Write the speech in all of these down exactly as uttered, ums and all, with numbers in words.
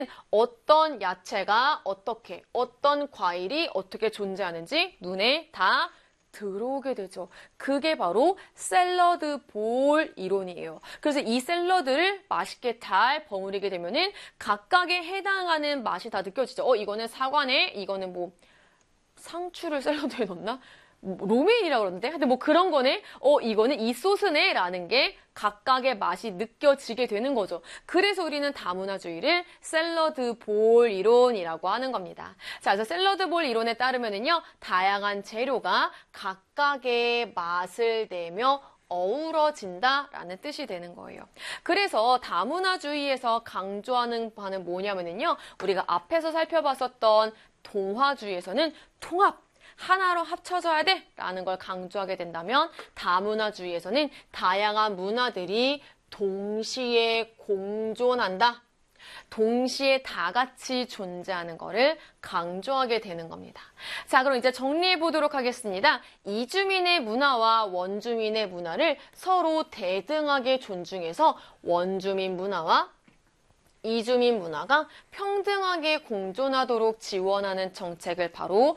어떤 야채가 어떻게, 어떤 과일이 어떻게 존재하는지 눈에 다 들어오게 되죠. 그게 바로 샐러드 볼 이론이에요. 그래서 이 샐러드를 맛있게 잘 버무리게 되면은 각각에 해당하는 맛이 다 느껴지죠. 어, 이거는 사과네, 이거는 뭐 상추를 샐러드에 넣나? 뭐 로메인이라고 그러는데? 근데 뭐 그런 거네? 어, 이거는 이 소스네? 라는 게 각각의 맛이 느껴지게 되는 거죠. 그래서 우리는 다문화주의를 샐러드 볼 이론이라고 하는 겁니다. 자, 그래서 샐러드 볼 이론에 따르면은요, 다양한 재료가 각각의 맛을 내며 어우러진다라는 뜻이 되는 거예요. 그래서 다문화주의에서 강조하는 바는 뭐냐면요, 우리가 앞에서 살펴봤었던 동화주의에서는 통합, 하나로 합쳐져야 돼 라는 걸 강조하게 된다면 다문화주의에서는 다양한 문화들이 동시에 공존한다. 동시에 다 같이 존재하는 것을 강조하게 되는 겁니다. 자, 그럼 이제 정리해 보도록 하겠습니다. 이주민의 문화와 원주민의 문화를 서로 대등하게 존중해서 원주민 문화와 이주민 문화가 평등하게 공존하도록 지원하는 정책을 바로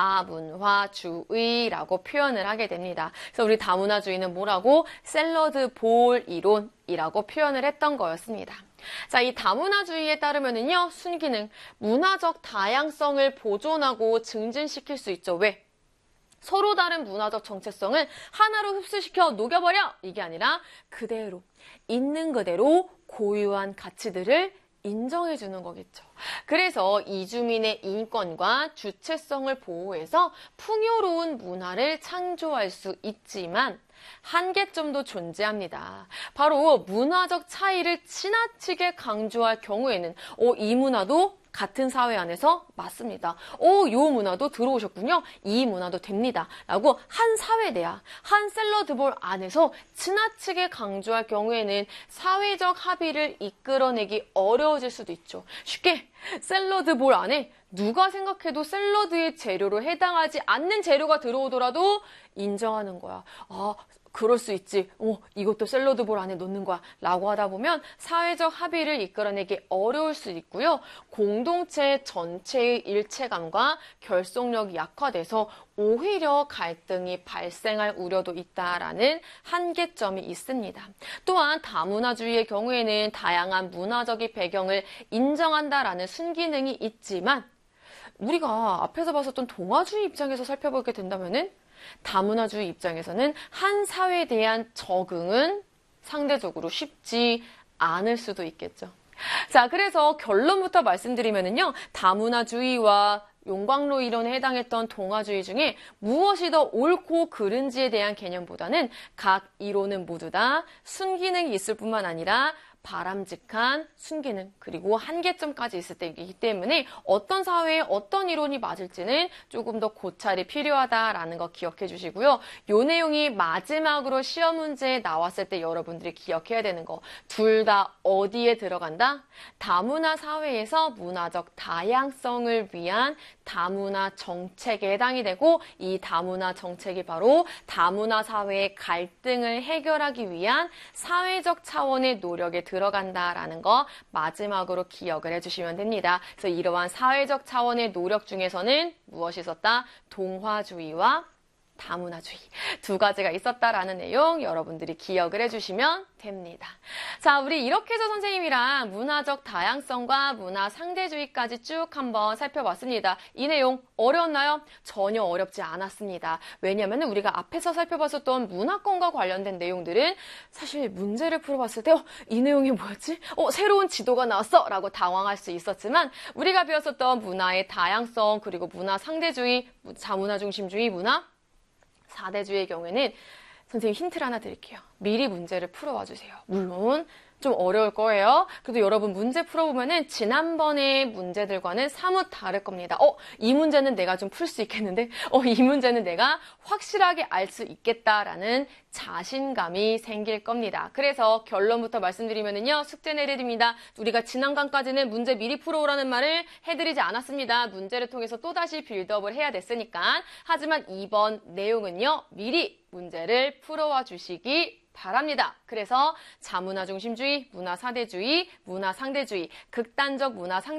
다문화주의라고 표현을 하게 됩니다. 그래서 우리 다문화주의는 뭐라고? 샐러드 볼 이론이라고 표현을 했던 거였습니다. 자, 이 다문화주의에 따르면은요, 순기능, 문화적 다양성을 보존하고 증진시킬 수 있죠. 왜? 서로 다른 문화적 정체성을 하나로 흡수시켜 녹여버려! 이게 아니라 그대로, 있는 그대로 고유한 가치들을 인정해주는 거겠죠. 그래서 이주민의 인권과 주체성을 보호해서 풍요로운 문화를 창조할 수 있지만 한계점도 존재합니다. 바로 문화적 차이를 지나치게 강조할 경우에는 어, 이 문화도 같은 사회 안에서 맞습니다. 오, 요 문화도 들어오셨군요. 이 문화도 됩니다. 라고 한 사회 내야, 한 샐러드볼 안에서 지나치게 강조할 경우에는 사회적 합의를 이끌어내기 어려워질 수도 있죠. 쉽게 샐러드볼 안에 누가 생각해도 샐러드의 재료로 해당하지 않는 재료가 들어오더라도 인정하는 거야. 아, 그럴 수 있지. 어, 이것도 샐러드볼 안에 넣는 거야. 라고 하다 보면 사회적 합의를 이끌어내기 어려울 수 있고요. 공동체 전체의 일체감과 결속력이 약화돼서 오히려 갈등이 발생할 우려도 있다라는 한계점이 있습니다. 또한 다문화주의의 경우에는 다양한 문화적인 배경을 인정한다라는 순기능이 있지만 우리가 앞에서 봤었던 동화주의 입장에서 살펴보게 된다면은 다문화주의 입장에서는 한 사회에 대한 적응은 상대적으로 쉽지 않을 수도 있겠죠. 자, 그래서 결론부터 말씀드리면은요, 다문화주의와 용광로 이론에 해당했던 동화주의 중에 무엇이 더 옳고 그른지에 대한 개념보다는 각 이론은 모두 다 순기능이 있을 뿐만 아니라 바람직한 순기능 그리고 한계점까지 있을 때이기 때문에 어떤 사회에 어떤 이론이 맞을지는 조금 더 고찰이 필요하다라는 거 기억해 주시고요. 요 내용이 마지막으로 시험 문제에 나왔을 때 여러분들이 기억해야 되는 거 둘 다 어디에 들어간다? 다문화 사회에서 문화적 다양성을 위한 다문화 정책에 해당이 되고 이 다문화 정책이 바로 다문화 사회의 갈등을 해결하기 위한 사회적 차원의 노력에 들어간다라는 거 마지막으로 기억을 해주시면 됩니다. 그래서 이러한 사회적 차원의 노력 중에서는 무엇이 있었다? 동화주의와 다문화주의 두 가지가 있었다라는 내용 여러분들이 기억을 해주시면 됩니다. 자, 우리 이렇게 해서 선생님이랑 문화적 다양성과 문화 상대주의까지 쭉 한번 살펴봤습니다. 이 내용 어려웠나요? 전혀 어렵지 않았습니다. 왜냐하면 우리가 앞에서 살펴봤었던 문화권과 관련된 내용들은 사실 문제를 풀어봤을 때 어, 이 내용이 뭐였지? 어, 새로운 지도가 나왔어! 라고 당황할 수 있었지만 우리가 배웠었던 문화의 다양성 그리고 문화 상대주의, 자문화 중심주의 문화 사대주의의 경우에는 선생님 힌트를 하나 드릴게요. 미리 문제를 풀어와 주세요. 물론 좀 어려울 거예요. 그래도 여러분 문제 풀어보면은 지난번의 문제들과는 사뭇 다를 겁니다. 어, 이 문제는 내가 좀 풀 수 있겠는데? 어, 이 문제는 내가 확실하게 알 수 있겠다라는 자신감이 생길 겁니다. 그래서 결론부터 말씀드리면은요, 숙제 내드립니다. 우리가 지난 강까지는 문제 미리 풀어오라는 말을 해드리지 않았습니다. 문제를 통해서 또다시 빌드업을 해야 됐으니까. 하지만 이번 내용은요, 미리 문제를 풀어와 주시기 바랍니다. 그래서 자문화 중심주의, 문화 사대주의, 문화 상대주의, 극단적 문화 상